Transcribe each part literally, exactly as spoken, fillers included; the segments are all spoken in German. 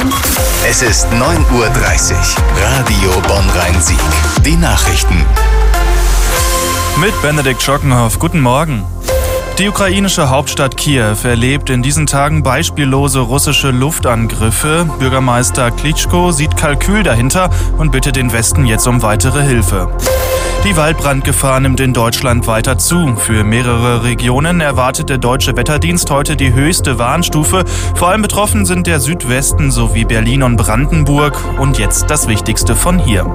Es ist neun Uhr dreißig. Radio Bonn-Rhein-Sieg. Die Nachrichten. Mit Benedikt Schockenhoff. Guten Morgen. Die ukrainische Hauptstadt Kiew erlebt in diesen Tagen beispiellose russische Luftangriffe. Bürgermeister Klitschko sieht Kalkül dahinter und bittet den Westen jetzt um weitere Hilfe. Die Waldbrandgefahr nimmt in Deutschland weiter zu. Für mehrere Regionen erwartet der Deutsche Wetterdienst heute die höchste Warnstufe. Vor allem betroffen sind der Südwesten sowie Berlin und Brandenburg. Und jetzt das Wichtigste von hier.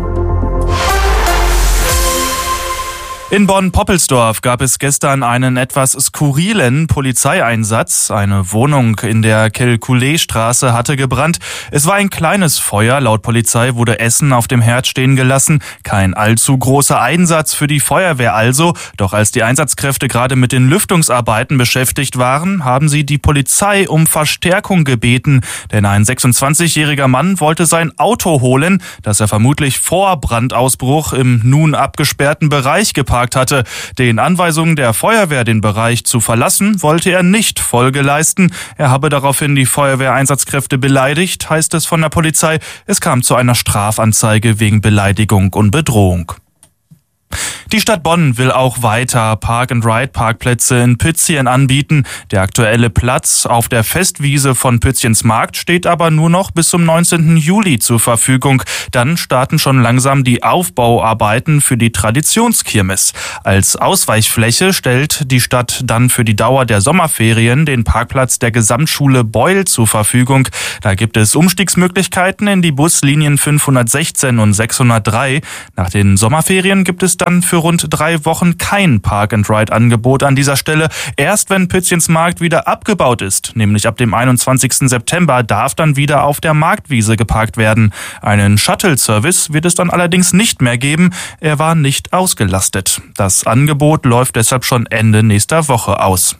In Bonn-Poppelsdorf gab es gestern einen etwas skurrilen Polizeieinsatz. Eine Wohnung in der Kelkulé-Straße hatte gebrannt. Es war ein kleines Feuer. Laut Polizei wurde Essen auf dem Herd stehen gelassen. Kein allzu großer Einsatz für die Feuerwehr also. Doch als die Einsatzkräfte gerade mit den Lüftungsarbeiten beschäftigt waren, haben sie die Polizei um Verstärkung gebeten. Denn ein sechsundzwanzigjähriger Mann wollte sein Auto holen, das er vermutlich vor Brandausbruch im nun abgesperrten Bereich geparkt hatte. Den Anweisungen der Feuerwehr, den Bereich zu verlassen, wollte er nicht Folge leisten. Er habe daraufhin die Feuerwehreinsatzkräfte beleidigt, heißt es von der Polizei. Es kam zu einer Strafanzeige wegen Beleidigung und Bedrohung. Die Stadt Bonn will auch weiter Park-and-Ride-Parkplätze in Pützchen anbieten. Der aktuelle Platz auf der Festwiese von Pützchens Markt steht aber nur noch bis zum neunzehnten Juli zur Verfügung. Dann starten schon langsam die Aufbauarbeiten für die Traditionskirmes. Als Ausweichfläche stellt die Stadt dann für die Dauer der Sommerferien den Parkplatz der Gesamtschule Beul zur Verfügung. Da gibt es Umstiegsmöglichkeiten in die Buslinien fünfhundertsechzehn und sechshundertdrei. Nach den Sommerferien gibt es dann für rund drei Wochen kein Park-and-Ride-Angebot an dieser Stelle. Erst wenn Pützchens Markt wieder abgebaut ist, nämlich ab dem einundzwanzigsten September, darf dann wieder auf der Marktwiese geparkt werden. Einen Shuttle-Service wird es dann allerdings nicht mehr geben. Er war nicht ausgelastet. Das Angebot läuft deshalb schon Ende nächster Woche aus.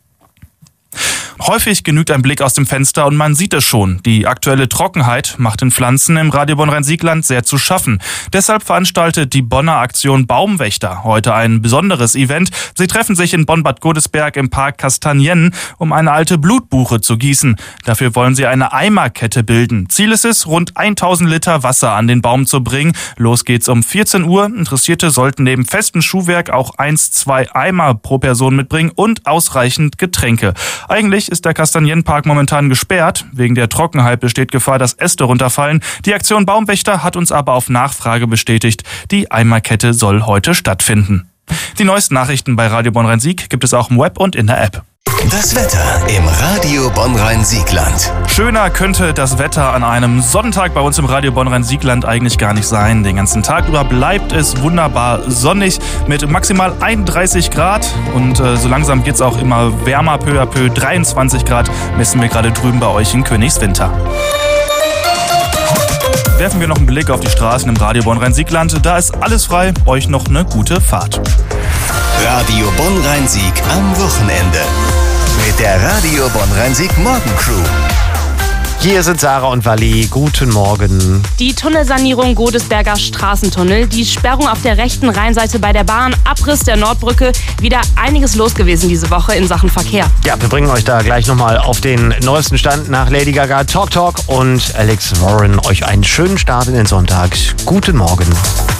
Häufig genügt ein Blick aus dem Fenster und man sieht es schon. Die aktuelle Trockenheit macht den Pflanzen im Radio Bonn-Rhein-Sieg-Land sehr zu schaffen. Deshalb veranstaltet die Bonner Aktion Baumwächter heute ein besonderes Event. Sie treffen sich in Bonn-Bad Godesberg im Park Kastagnen, um eine alte Blutbuche zu gießen. Dafür wollen sie eine Eimerkette bilden. Ziel ist es, rund tausend Liter Wasser an den Baum zu bringen. Los geht's um vierzehn Uhr. Interessierte sollten neben festem Schuhwerk auch eins, zwei Eimer pro Person mitbringen und ausreichend Getränke. Eigentlich ist der Kastanienpark momentan gesperrt. Wegen der Trockenheit besteht Gefahr, dass Äste runterfallen. Die Aktion Baumwächter hat uns aber auf Nachfrage bestätigt. Die Eimerkette soll heute stattfinden. Die neuesten Nachrichten bei Radio Bonn-Rhein-Sieg gibt es auch im Web und in der App. Das Wetter im Radio Bonn-Rhein-Sieg-Land. Schöner könnte das Wetter an einem Sonntag bei uns im Radio Bonn-Rhein-Sieg-Land eigentlich gar nicht sein. Den ganzen Tag über bleibt es wunderbar sonnig mit maximal einunddreißig Grad. Und äh, so langsam geht es auch immer wärmer, peu à peu. dreiundzwanzig Grad messen wir gerade drüben bei euch in Königswinter. Werfen wir noch einen Blick auf die Straßen im Radio Bonn-Rhein-Sieg-Land. Da ist alles frei. Euch noch eine gute Fahrt. Radio Bonn-Rhein-Sieg am Wochenende. Mit der Radio Bonn-Rhein-Sieg Morgencrew. Hier sind Sarah und Wally. Guten Morgen. Die Tunnelsanierung Godesberger Straßentunnel, die Sperrung auf der rechten Rheinseite bei der Bahn, Abriss der Nordbrücke, wieder einiges los gewesen diese Woche in Sachen Verkehr. Ja, wir bringen euch da gleich nochmal auf den neuesten Stand nach Lady Gaga, Talk Talk und Alex Warren. Euch einen schönen Start in den Sonntag. Guten Morgen.